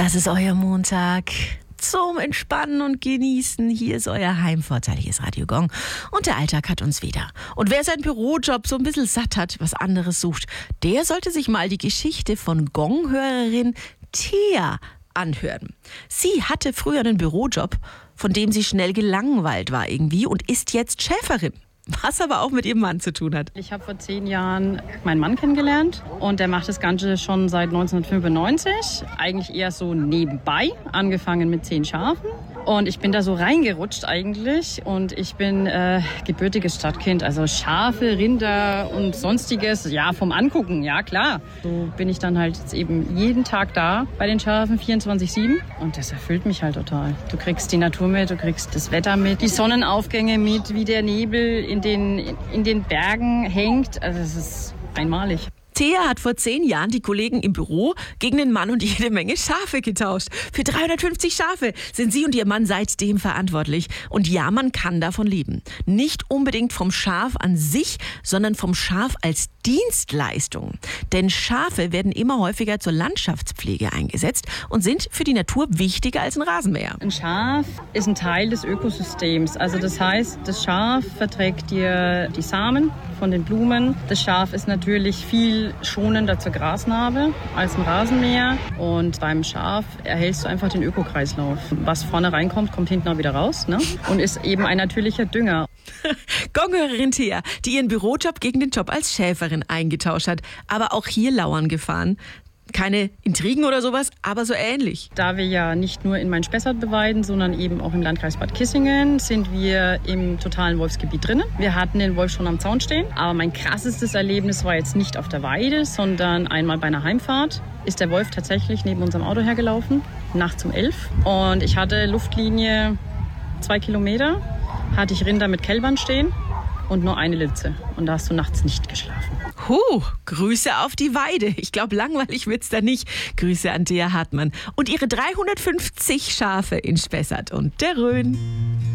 Das ist euer Montag zum Entspannen und Genießen. Hier ist euer Heimvorteil, hier ist Radio Gong. Und der Alltag hat uns wieder. Und wer seinen Bürojob so ein bisschen satt hat, was anderes sucht, der sollte sich mal die Geschichte von Gong-Hörerin Thea anhören. Sie hatte früher einen Bürojob, von dem sie schnell gelangweilt war irgendwie und ist jetzt Schäferin. Was aber auch mit ihrem Mann zu tun hat. Ich habe vor 10 Jahren meinen Mann kennengelernt und der macht das Ganze schon seit 1995. Eigentlich eher so nebenbei, angefangen mit 10 Schafen. Und ich bin da so reingerutscht eigentlich und ich bin gebürtiges Stadtkind. Also Schafe, Rinder und Sonstiges, ja, vom Angucken, ja klar. So bin ich dann halt jetzt eben jeden Tag da bei den Schafen, 24/7. Und das erfüllt mich halt total. Du kriegst die Natur mit, du kriegst das Wetter mit, die Sonnenaufgänge mit, wie der Nebel in den Bergen hängt. Also es ist einmalig. Thea hat vor 10 Jahren die Kollegen im Büro gegen den Mann und jede Menge Schafe getauscht. Für 350 Schafe sind sie und ihr Mann seitdem verantwortlich. Und ja, man kann davon leben. Nicht unbedingt vom Schaf an sich, sondern vom Schaf als Dienstleistung. Denn Schafe werden immer häufiger zur Landschaftspflege eingesetzt und sind für die Natur wichtiger als ein Rasenmäher. Ein Schaf ist ein Teil des Ökosystems. Also das heißt, das Schaf verträgt dir die Samen von den Blumen. Das Schaf ist natürlich viel schonender zur Grasnarbe als ein Rasenmäher. Und beim Schaf erhältst du einfach den Ökokreislauf. Was vorne reinkommt, kommt hinten auch wieder raus, ne? Und ist eben ein natürlicher Dünger. Gong-Hörerin Thea, die ihren Bürojob gegen den Job als Schäferin eingetauscht hat. Aber auch hier lauern Gefahren. Keine Intrigen oder sowas, aber so ähnlich. Da wir ja nicht nur in Main-Spessart beweiden, sondern eben auch im Landkreis Bad Kissingen, sind wir im totalen Wolfsgebiet drinnen. Wir hatten den Wolf schon am Zaun stehen, aber mein krassestes Erlebnis war jetzt nicht auf der Weide, sondern einmal bei einer Heimfahrt ist der Wolf tatsächlich neben unserem Auto hergelaufen, nachts um 11. Und ich hatte Luftlinie 2 Kilometer, hatte ich Rinder mit Kälbern stehen und nur eine Litze. Und da hast du nachts nicht geschlafen. Grüße auf die Weide. Ich glaube, langweilig wird's da nicht. Grüße an Thea Hartmann und ihre 350 Schafe in Spessart und der Rhön.